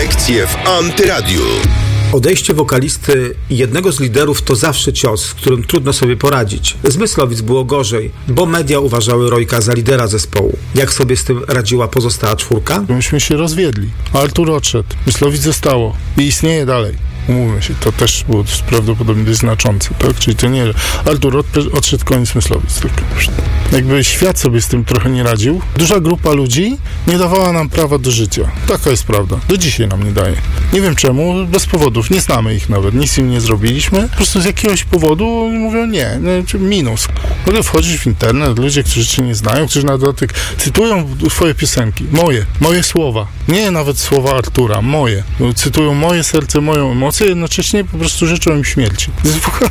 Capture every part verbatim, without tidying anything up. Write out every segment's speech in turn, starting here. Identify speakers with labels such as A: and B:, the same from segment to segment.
A: Rokolekcje w Antyradiu.
B: Odejście wokalisty jednego z liderów to zawsze cios, z którym trudno sobie poradzić. Z Myslowic było gorzej, bo media uważały Rojka za lidera zespołu. Jak sobie z tym radziła pozostała czwórka?
C: Myśmy się rozwiedli. Artur odszedł, Myslowic zostało i istnieje dalej. Umówmy się, to też było prawdopodobnie dość znaczące, tak? Czyli to nie, Artur od, odszedł, koniec Myslowic. Tak? Jakby świat sobie z tym trochę nie radził. Duża grupa ludzi nie dawała nam prawa do życia. Taka jest prawda. Do dzisiaj nam nie daje. Nie wiem czemu, bez powodów. Nie znamy ich nawet. Nic im nie zrobiliśmy. Po prostu z jakiegoś powodu mówią nie. nie minus. Mogę wchodzić w internet, ludzie, którzy cię nie znają, którzy na dodatek cytują twoje piosenki. Moje. Moje słowa. Nie nawet słowa Artura. Moje. Cytują moje serce, moją emocję, jednocześnie po prostu życzą im śmierci. To jest w ogóle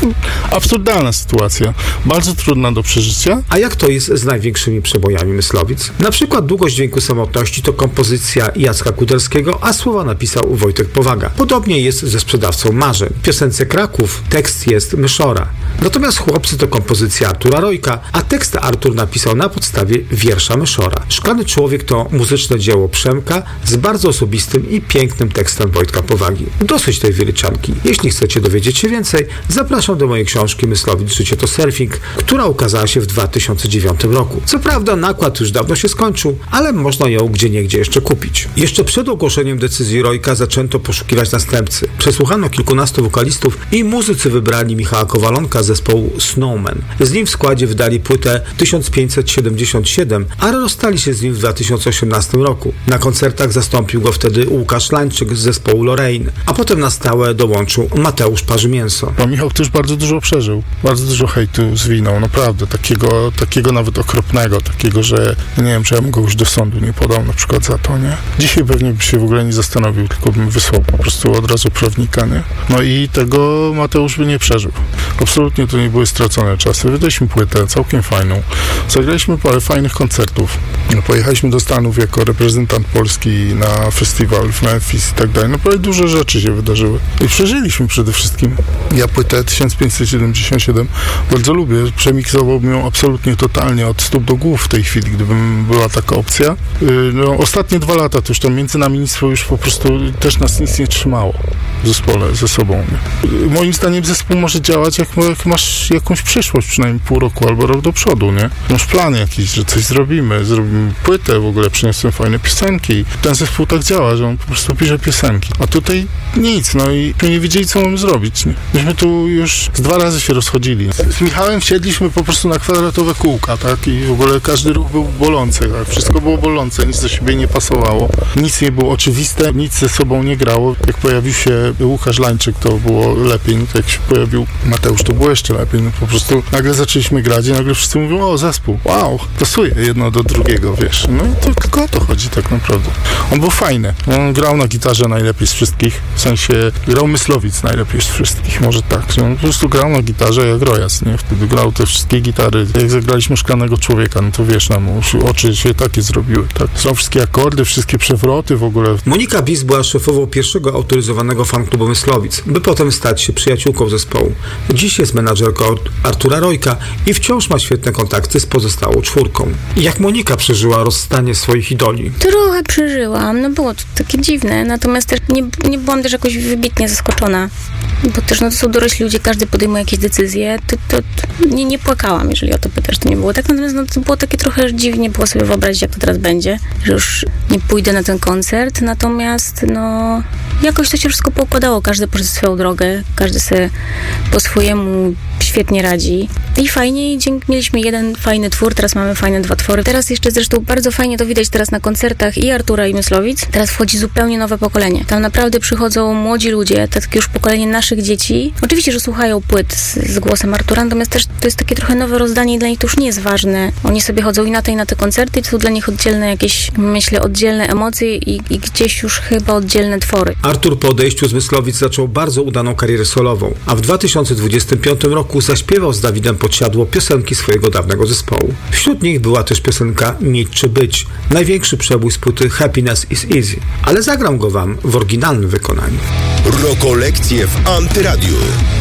C: absurdalna sytuacja. Bardzo trudna do przeżycia.
B: A jak to jest z największymi przebojami Myslowic? Na przykład Długość dźwięku samotności to kompozycja Jacka Kudelskiego, a słowa napisał Wojtek Powaga. Podobnie jest ze Sprzedawcą marzeń. W piosence Kraków tekst jest Myszora. Natomiast Chłopcy to kompozycja Artura Rojka, a tekst Artur napisał na podstawie wiersza Myszora. Szklany człowiek to muzyczne dzieło Przemka z bardzo osobistym i pięknym tekstem Wojtka Powagi. Dosyć tej wyryczanki. Jeśli chcecie dowiedzieć się więcej, zapraszam do mojej książki Myslowic Życie to surfing, która ukazała się w dwa tysiące dziewiątym roku. Co prawda nakład już dawno się skończył, ale można ją gdzieniegdzie jeszcze kupić. Jeszcze przed ogłoszeniem decyzji Rojka zaczęto poszukiwać następcy. Przesłuchano kilkunastu wokalistów i muzycy wybrali Michała Kowalonka z zespołu Snowman. Z nim w składzie wydali płytę tysiąc pięćset siedemdziesiąt siedem, ale rozstali się z nim w dwa tysiące osiemnastym roku. Na koncertach zastąpił go wtedy Łukasz Lańczyk z zespołu Lorraine, a potem na stałe dołączył Mateusz Parzymięso.
C: No, Michał też bardzo dużo przeżył. Bardzo dużo hejtu zwinął, naprawdę. Takiego, takiego nawet okropnego, takiego, że nie wiem, czy ja bym go już do sądu nie podał na przykład za to, nie? Dzisiaj pewnie by się w ogóle nie zastanowił, tylko bym wysłał po prostu od razu prawnika, nie? No i tego Mateusz by nie przeżył. Absolutnie to nie były stracone czasy. Wydaliśmy płytę całkiem fajną. Zagraliśmy parę fajnych koncertów. Pojechaliśmy do Stanów jako reprezentant Polski na festiwal w Memphis i tak dalej. No prawie dużo rzeczy się wydarzyły. I przeżyliśmy przede wszystkim. Ja płytę tysiąc pięćset siedemdziesiąt siedem bardzo lubię. Przemiksowałbym ją absolutnie totalnie od stóp do głów w tej chwili, gdyby była taka opcja. No, ostatnie dwa lata to już tam między nami nic już po prostu też nas nic nie trzymało w zespole ze sobą. Moim zdaniem zespół może działać, jak, jak masz jakąś przyszłość, przynajmniej pół roku albo rok do przodu, nie? Masz plan jakiś, że coś zrobimy, zrobimy płytę, w ogóle przyniosłem fajne piosenki. Ten zespół tak działa, że on po prostu pisze piosenki. A tutaj nic, no i nie wiedzieli, co mamy zrobić, nie? Myśmy tu już z dwa razy się rozchodzili. Z Michałem wsiedliśmy po prostu na kwadratowe kółka, tak? I w ogóle każdy ruch był bolący, tak? Wszystko było bolące, nic do siebie nie pasowało. Nic nie było oczywiste, nic ze sobą nie grało. Jak pojawił się Łukasz Lańczyk, to było lepiej. No to jak się pojawił Mateusz, to było jeszcze lepiej. No po prostu nagle zaczęliśmy grać i nagle wszyscy mówią, o zespół, wow, pasuje jedno do drugiego, wiesz. No i to tylko o to chodzi tak naprawdę. On był fajny. On grał na gitarze najlepiej z wszystkich. W sensie grał Myslowic najlepiej z wszystkich, może tak. On po prostu grał na gitarze jak Rojas, nie? Wtedy grał te wszystkie gitary. Jak zagraliśmy Szklanego Człowieka, no to wiesz, nam oczy się takie zrobiły, tak? Są wszystkie akordy, wszystkie przewroty w ogóle.
B: Monika Bis była szefową pierwszego autoryzowanego fanklubu Myslowic, by potem stać się przyjaciółką zespołu. Dziś jest menadżerką Artura Rojka i wciąż ma świetne kontakty z pozostałą czwórką. Jak Monika przeżyła rozstanie swoich idoli?
D: Trochę przeżyłam, no było to takie dziwne, natomiast też nie, nie byłam też jakoś wybitnie zaskoczona, bo też no to są dorośli ludzie, każdy podejmuje jakieś decyzje, to, to, to nie, nie płakałam, jeżeli o to pytasz, to nie było tak, natomiast no, to było takie trochę dziwnie, było sobie wyobrazić, jak to teraz będzie, że już nie pójdę na ten koncert, natomiast no jakoś to się wszystko poukładało, każdy poszedł swoją drogę, każdy sobie po swojemu świetnie radzi i fajnie, dzięki, mieliśmy jeden fajny twór, teraz mamy fajne dwa twory. Teraz jeszcze zresztą bardzo fajnie to widać teraz na koncertach i Artura i Myslowic. Teraz wchodzi zupełnie nowe pokolenie. Tam naprawdę przychodzą młodzi ludzie, takie już pokolenie naszych dzieci. Oczywiście, że słuchają płyt z, z głosem Artura, natomiast też to jest takie trochę nowe rozdanie i dla nich to już nie jest ważne. Oni sobie chodzą i na te i na te koncerty i to są dla nich oddzielne jakieś, myślę, oddzielne emocje i, i gdzieś już chyba oddzielne twory.
B: Artur po odejściu z Myslowic zaczął bardzo udaną karierę solową, a w dwa tysiące dwudziestym piątym roku zaśpiewał z Dawidem Podsiadło piosenki swojego dawnego zespołu. Wśród nich była też piosenka Mieć czy być, największy przebój z płyty Happiness is Easy, ale zagram go wam w oryginalnym wykonaniu.
A: Rokolekcje w Antyradiu.